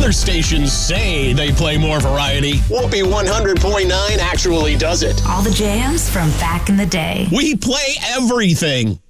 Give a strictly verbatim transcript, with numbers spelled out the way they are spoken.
other stations say they play more variety. Whoopee one hundred point nine actually does it. All the jams from back in the day. We play everything.